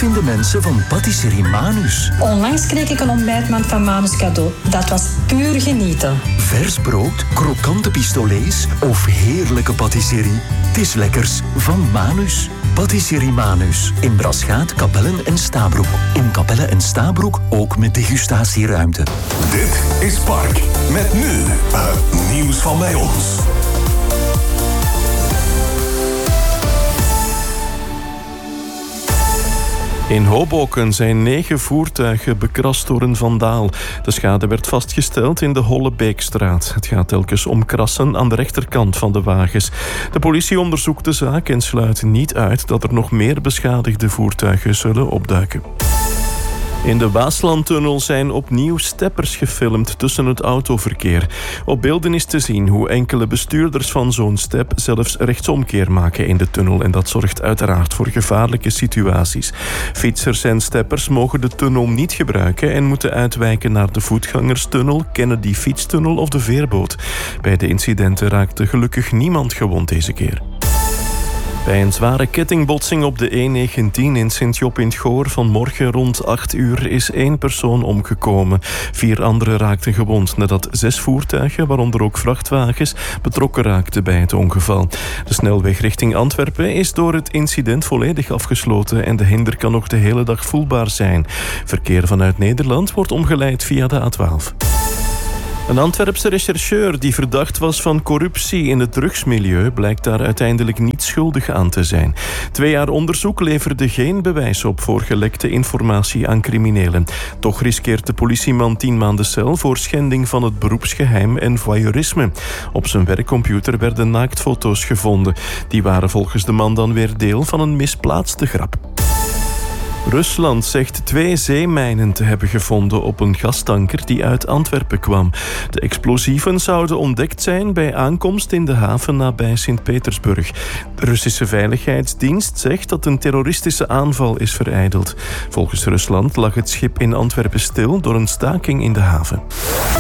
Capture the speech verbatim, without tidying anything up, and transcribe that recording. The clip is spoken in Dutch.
vinden mensen van Patisserie Manus. Onlangs kreeg ik een ontbijtmand van Manus cadeau. Dat was puur genieten. Vers brood, krokante pistolets of heerlijke patisserie. Het is lekkers van Manus. Patisserie Manus. In Braschaat, Kapellen en Stabroek. In Kapellen en Stabroek ook met degustatieruimte. Dit is Park. Met nu het nieuws van bij ons. In Hoboken zijn negen voertuigen bekrast door een vandaal. De schade werd vastgesteld in de Hollebeekstraat. Het gaat telkens om krassen aan de rechterkant van de wagens. De politie onderzoekt de zaak en sluit niet uit dat er nog meer beschadigde voertuigen zullen opduiken. In de Waaslandtunnel zijn opnieuw steppers gefilmd tussen het autoverkeer. Op beelden is te zien hoe enkele bestuurders van zo'n step zelfs rechtsomkeer maken in de tunnel. En dat zorgt uiteraard voor gevaarlijke situaties. Fietsers en steppers mogen de tunnel niet gebruiken en moeten uitwijken naar de voetgangerstunnel, Kennedy Fietstunnel of de veerboot. Bij de incidenten raakte gelukkig niemand gewond deze keer. Bij een zware kettingbotsing op de E negentien in Sint-Job in het Goor vanmorgen rond acht uur is één persoon omgekomen. Vier anderen raakten gewond nadat zes voertuigen, waaronder ook vrachtwagens, betrokken raakten bij het ongeval. De snelweg richting Antwerpen is door het incident volledig afgesloten en de hinder kan nog de hele dag voelbaar zijn. Verkeer vanuit Nederland wordt omgeleid via de A twaalf. Een Antwerpse rechercheur die verdacht was van corruptie in het drugsmilieu blijkt daar uiteindelijk niet schuldig aan te zijn. Twee jaar onderzoek leverde geen bewijs op voor gelekte informatie aan criminelen. Toch riskeert de politieman tien maanden cel voor schending van het beroepsgeheim en voyeurisme. Op zijn werkcomputer werden naaktfoto's gevonden. Die waren volgens de man dan weer deel van een misplaatste grap. Rusland zegt twee zeemijnen te hebben gevonden op een gastanker die uit Antwerpen kwam. De explosieven zouden ontdekt zijn bij aankomst in de haven nabij Sint-Petersburg. De Russische Veiligheidsdienst zegt dat een terroristische aanval is verijdeld. Volgens Rusland lag het schip in Antwerpen stil door een staking in de haven.